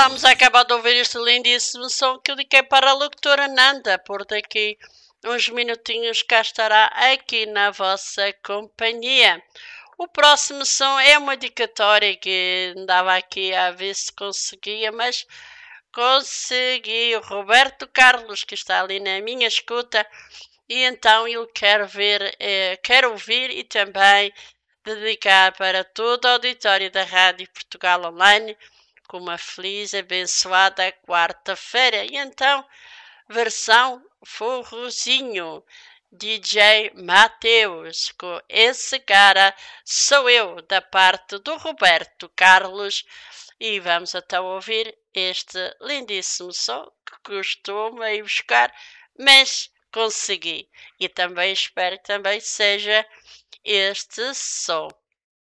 estamos a acabar de ouvir este lindíssimo som que eu dediquei para a locutora Nanda. Por daqui uns minutinhos cá estará aqui na vossa companhia. O próximo som é uma dedicatória que andava aqui a ver se conseguia, mas consegui. O Roberto Carlos, que está ali na minha escuta, e então ele quer ouvir e também dedicar para todo o auditório da Rádio Portugal Online com uma feliz, abençoada quarta-feira. E então, versão forrozinho, DJ Mateus, com Esse Cara Sou Eu, da parte do Roberto Carlos. E vamos então ouvir este lindíssimo som que costumo ir buscar, mas consegui. E também espero que também seja este som.